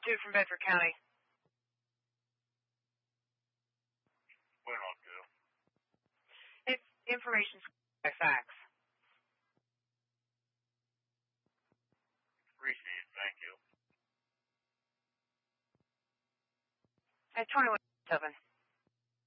2 from Bedford County. Went on, Bill. It's information by fax. Appreciate it. Thank you. At 21-7.